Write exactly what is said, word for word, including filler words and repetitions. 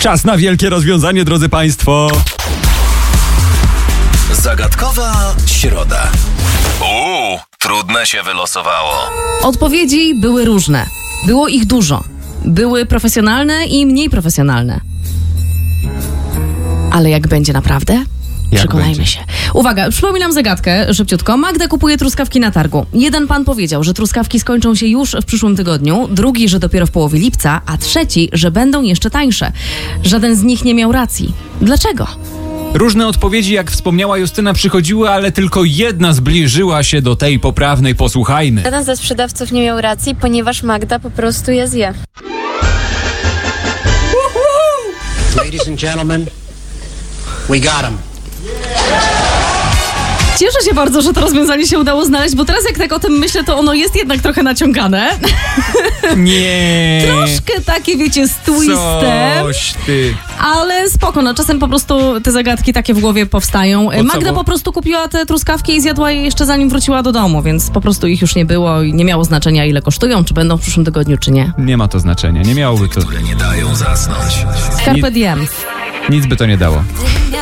Czas na wielkie rozwiązanie, drodzy Państwo. Zagadkowa środa. Uuu, trudne się wylosowało. Odpowiedzi były różne. Było ich dużo. Były profesjonalne i mniej profesjonalne. Ale jak będzie naprawdę? Jak Przekonajmy będzie? się. Uwaga, przypominam zagadkę szybciutko. Magda kupuje truskawki na targu. Jeden pan powiedział, że truskawki skończą się już w przyszłym tygodniu, drugi, że dopiero w połowie lipca, a trzeci, że będą jeszcze tańsze. Żaden z nich nie miał racji. Dlaczego? Różne odpowiedzi, jak wspomniała Justyna, przychodziły, ale tylko jedna zbliżyła się do tej poprawnej. Posłuchajmy. Żaden ze sprzedawców nie miał racji, ponieważ Magda po prostu je zje. Ladies and gentlemen, we got him. Cieszę się bardzo, że to rozwiązanie się udało znaleźć, bo teraz jak tak o tym myślę, to ono jest jednak trochę naciągane. Nie. Troszkę takie, wiecie, z twistem. Coś ty. Ale spoko, no czasem po prostu te zagadki takie w głowie powstają. co, Magda bo- po prostu kupiła te truskawki i zjadła je jeszcze zanim wróciła do domu, więc po prostu ich już nie było i nie miało znaczenia, ile kosztują, czy będą w przyszłym tygodniu, czy nie. Nie ma to znaczenia, nie miałoby to. Które nie dają zasnąć. Carpe diem. Nic by to nie dało.